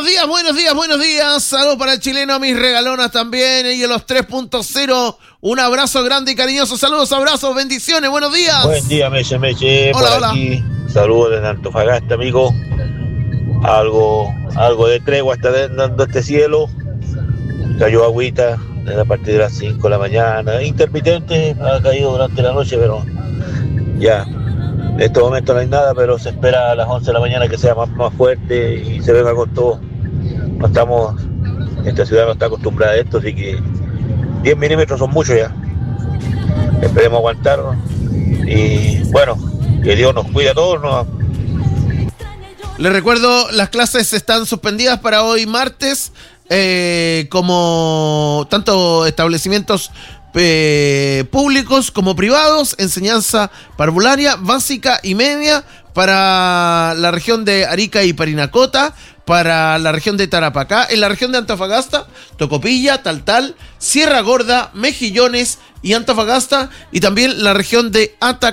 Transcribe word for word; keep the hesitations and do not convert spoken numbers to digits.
buenos días, buenos días, buenos días. Saludos para el chileno, mis regalonas también. Y los tres punto cero. Un abrazo grande y cariñoso. Saludos, abrazos, bendiciones. Buenos días. Buen día, Meche, Meche. Hola, por hola. Aquí. Saludos desde Antofagasta, amigo. Algo, algo de tregua está dando este cielo. Cayó agüita a partir de las cinco de la mañana. Intermitente, ha caído durante la noche, pero ya. En este momento no hay nada, pero se espera a las once de la mañana que sea más, más fuerte y se venga con todo. No estamos, esta ciudad no está acostumbrada a esto, así que diez milímetros son muchos ya. Esperemos aguantar y bueno, que Dios nos cuide a todos, ¿no? Les recuerdo, las clases están suspendidas para hoy martes, eh, como tanto establecimientos eh, públicos como privados, enseñanza parvularia, básica y media para la región de Arica y Parinacota, para la región de Tarapacá, en la región de Antofagasta, Tocopilla, Taltal, Sierra Gorda, Mejillones y Antofagasta, y también la región de Atacama.